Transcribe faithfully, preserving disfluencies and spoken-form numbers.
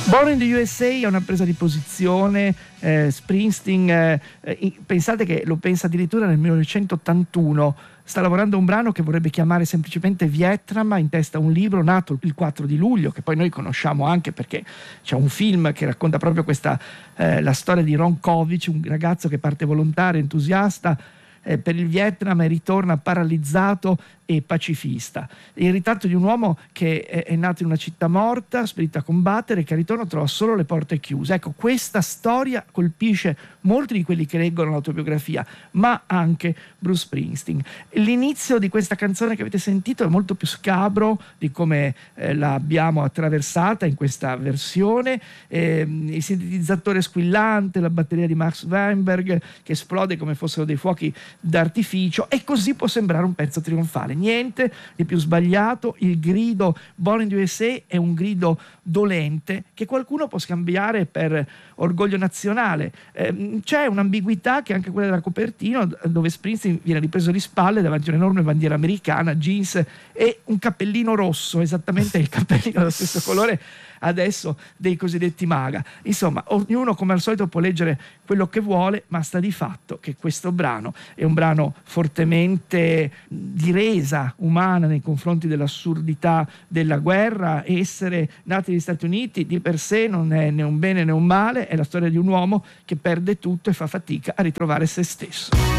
Born in the U S A è una presa di posizione. eh, Springsteen, eh, eh, pensate che lo pensa addirittura nel millenovecentottantuno, sta lavorando a un brano che vorrebbe chiamare semplicemente Vietnam, ha in testa un libro nato il quattro di luglio, che poi noi conosciamo anche perché c'è un film che racconta proprio questa, eh, la storia di Ron Kovic, un ragazzo che parte volontario, entusiasta eh, per il Vietnam e ritorna paralizzato e pacifista. Il ritratto di un uomo che è, è nato in una città morta, spedito a combattere, che al ritorno trova solo le porte chiuse. Ecco, questa storia colpisce molti di quelli che leggono l'autobiografia, ma anche Bruce Springsteen. L'inizio di questa canzone che avete sentito è molto più scabro di come eh, l'abbiamo attraversata in questa versione. Eh, il sintetizzatore squillante, la batteria di Max Weinberg che esplode come fossero dei fuochi d'artificio, e così può sembrare un pezzo trionfale. Niente di più sbagliato. Il grido Born in the U S A è un grido dolente che qualcuno può scambiare per orgoglio nazionale. Eh, c'è un'ambiguità che è anche quella della copertina, dove Springsteen viene ripreso di spalle davanti a un'enorme bandiera americana, jeans e un cappellino rosso, esattamente il cappellino dello stesso colore adesso dei cosiddetti MAGA. Insomma, ognuno come al solito può leggere quello che vuole, ma sta di fatto che questo brano è un brano fortemente di resa umana nei confronti dell'assurdità della guerra. Essere nati negli Stati Uniti di per sé non è né un bene né un male, è la storia di un uomo che perde tutto e fa fatica a ritrovare se stesso.